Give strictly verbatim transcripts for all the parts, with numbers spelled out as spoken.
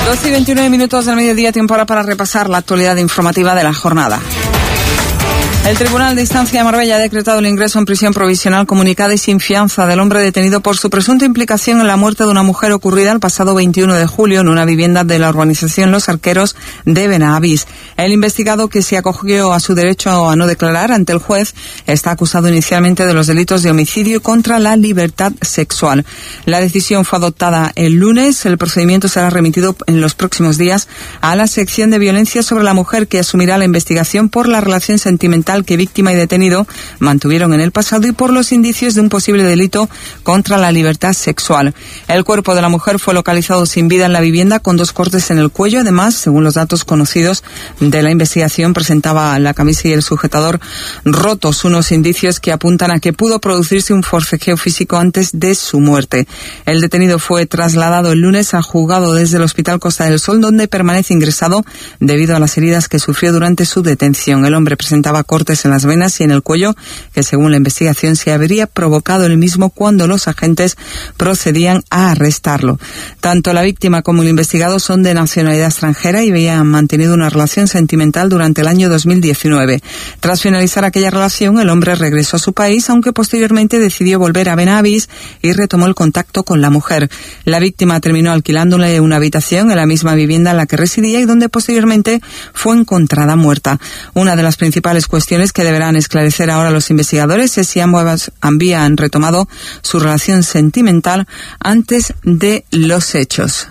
doce y veintinueve minutos del mediodía, tiempo ahora para repasar la actualidad informativa de la jornada. El Tribunal de Instancia de Marbella ha decretado el ingreso en prisión provisional comunicada y sin fianza del hombre detenido por su presunta implicación en la muerte de una mujer ocurrida el pasado veintiuno de julio en una vivienda de la urbanización Los Arqueros de Benavís. El investigado, que se acogió a su derecho a no declarar ante el juez, está acusado inicialmente de los delitos de homicidio contra la libertad sexual. La decisión fue adoptada el lunes. El procedimiento será remitido en los próximos días a la sección de violencia sobre la mujer, que asumirá la investigación por la relación sentimental que víctima y detenido mantuvieron en el pasado y por los indicios de un posible delito contra la libertad sexual. El cuerpo de la mujer fue localizado sin vida en la vivienda con dos cortes en el cuello. Además, según los datos conocidos de la investigación, presentaba la camisa y el sujetador rotos, unos indicios que apuntan a que pudo producirse un forcejeo físico antes de su muerte. El detenido fue trasladado el lunes al juzgado desde el Hospital Costa del Sol, donde permanece ingresado debido a las heridas que sufrió durante su detención. El hombre presentaba cortes en las venas y en el cuello, que según la investigación se habría provocado el mismo cuando los agentes procedían a arrestarlo. Tanto la víctima como el investigado son de nacionalidad extranjera y habían mantenido una relación sentimental durante el año dos mil diecinueve. Tras finalizar aquella relación, el hombre regresó a su país, aunque posteriormente decidió volver a Benavís y retomó el contacto con la mujer. La víctima terminó alquilándole una habitación en la misma vivienda en la que residía y donde posteriormente fue encontrada muerta. Una de las principales cuestiones que deberán esclarecer ahora los investigadores es si ambos habían retomado su relación sentimental antes de los hechos.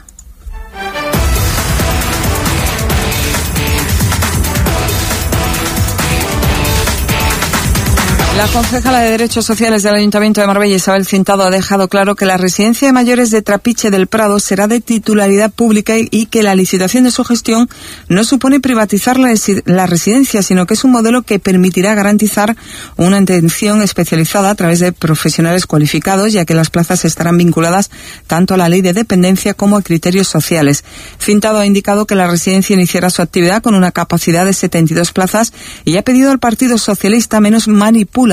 La concejala de Derechos Sociales del Ayuntamiento de Marbella, Isabel Cintado, ha dejado claro que la residencia de mayores de Trapiche del Prado será de titularidad pública y que la licitación de su gestión no supone privatizar la, la residencia, sino que es un modelo que permitirá garantizar una atención especializada a través de profesionales cualificados, ya que las plazas estarán vinculadas tanto a la ley de dependencia como a criterios sociales. Cintado ha indicado que la residencia iniciará su actividad con una capacidad de setenta y dos plazas y ha pedido al Partido Socialista menos manipulación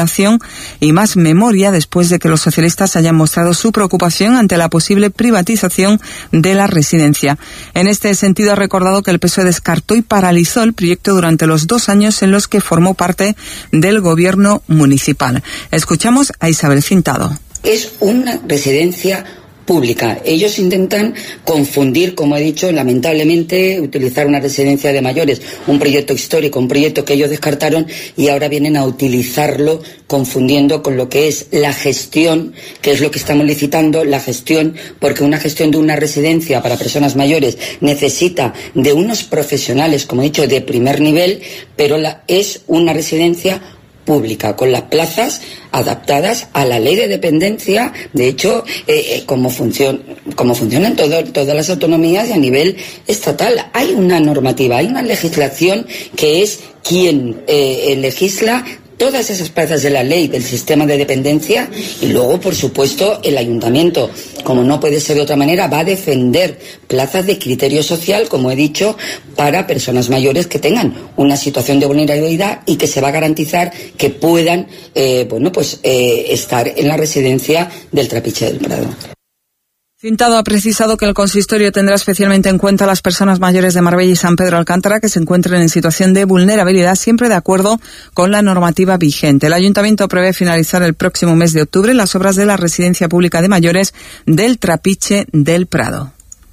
y más memoria después de que los socialistas hayan mostrado su preocupación ante la posible privatización de la residencia. En este sentido, ha recordado que el P S O E descartó y paralizó el proyecto durante los dos años en los que formó parte del gobierno municipal. Escuchamos a Isabel Cintado. Es una residencia pública. Ellos intentan confundir, como he dicho, lamentablemente, utilizar una residencia de mayores, un proyecto histórico, un proyecto que ellos descartaron, y ahora vienen a utilizarlo confundiendo con lo que es la gestión, que es lo que estamos licitando, la gestión, porque una gestión de una residencia para personas mayores necesita de unos profesionales, como he dicho, de primer nivel, pero la, es una residencia pública, con las plazas adaptadas a la ley de dependencia, de hecho, eh, eh, como, funcion, como funcionan todo, todas las autonomías y a nivel estatal. Hay una normativa, hay una legislación que es quien eh, legisla todas esas plazas de la ley del sistema de dependencia, y luego, por supuesto, el ayuntamiento, como no puede ser de otra manera, va a defender plazas de criterio social, como he dicho, para personas mayores que tengan una situación de vulnerabilidad y que se va a garantizar que puedan, eh, bueno, pues eh, estar en la residencia del Trapiche del Prado. Cintado ha precisado que el consistorio tendrá especialmente en cuenta a las personas mayores de Marbella y San Pedro Alcántara que se encuentren en situación de vulnerabilidad, siempre de acuerdo con la normativa vigente. El ayuntamiento prevé finalizar el próximo mes de octubre las obras de la residencia pública de mayores del Trapiche del Prado.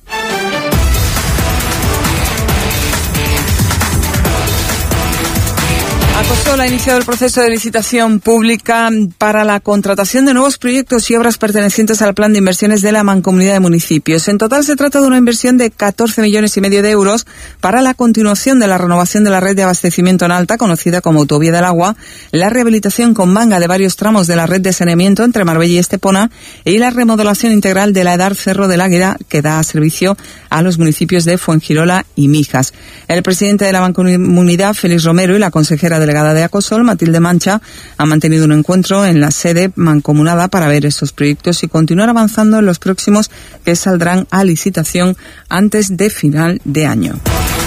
Acosol ha iniciado el proceso de licitación pública para la contratación de nuevos proyectos y obras pertenecientes al plan de inversiones de la Mancomunidad de Municipios. En total se trata de una inversión de catorce millones y medio de euros para la continuación de la renovación de la red de abastecimiento en alta, conocida como Autovía del Agua, la rehabilitación con manga de varios tramos de la red de saneamiento entre Marbella y Estepona y la remodelación integral de la Edar Cerro del Águila, que da servicio a los municipios de Fuengirola y Mijas. El presidente de la Mancomunidad, Félix Romero, y la consejera delegada de Acosol, Matilde Mancha, han mantenido un encuentro en la sede mancomunada para ver estos proyectos y continuar avanzando en los próximos que saldrán a licitación antes de final de año.